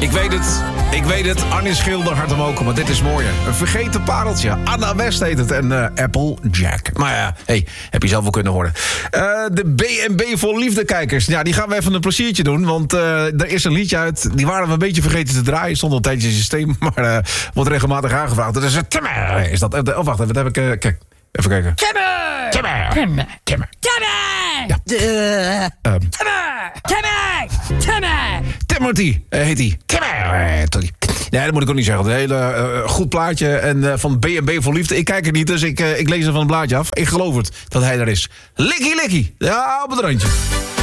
Ik weet het. Arnie Schilder, hart omhoog, maar dit is mooi. Een vergeten pareltje. Anna West heet het. En Applejack. Maar ja, heb je zelf wel kunnen horen. De B&B voor liefdekijkers. Ja, die gaan we even een pleziertje doen. Want er is een liedje uit. Die waren we een beetje vergeten te draaien. Stond al een tijdje in het systeem. Maar wordt regelmatig aangevraagd. Dat is het Timmer. Is dat? Oh, wacht even. Wat heb ik? Kijk. Even kijken. Timmer. Ja. Timothy heet hij. Timmer. Nee, dat moet ik ook niet zeggen. Een hele goed plaatje. En van B&B voor liefde. Ik kijk er niet, dus ik lees er van het blaadje af. Ik geloof het, dat hij daar is. Likkie. Ja, op het randje.